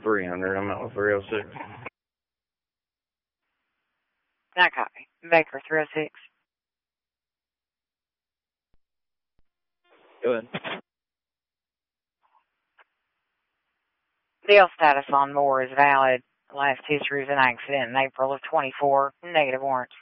300. I'm out with 306. That copy. Baker 306. Go ahead. Deal status on Moore is valid. Last history is an accident in April of 24. Negative warrants.